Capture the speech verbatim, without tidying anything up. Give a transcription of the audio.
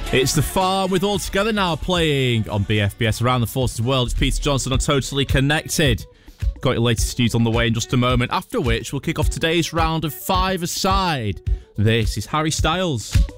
It's The Farm with All Together now playing on B F B S Around the Forces World. It's Peter Johnson on Totally Connected. Got your latest news on the way in just a moment, after which we'll kick off today's round of five-a-side. This is Harry Styles.